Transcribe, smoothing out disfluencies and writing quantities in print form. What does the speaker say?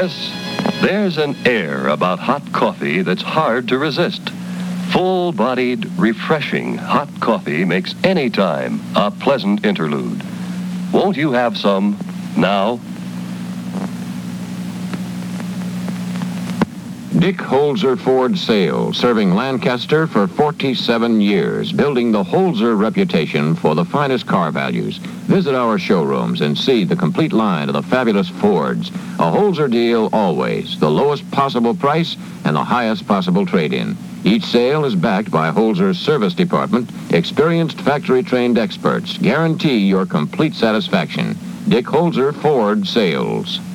Yes, there's an air about hot coffee that's hard to resist. Full-bodied, refreshing hot coffee makes any time a pleasant interlude. Won't you have some now? Dick Holzer Ford Sales, serving Lancaster for 47 years, building the Holzer reputation for the finest car values. Visit our showrooms and see the complete line of the fabulous Fords. A Holzer deal always, the lowest possible price and the highest possible trade-in. Each sale is backed by Holzer's service department, experienced factory-trained experts. Guarantee your complete satisfaction. Dick Holzer Ford Sales.